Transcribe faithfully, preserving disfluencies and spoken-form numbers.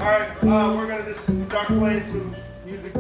right, uh, we're gonna just start playing some music.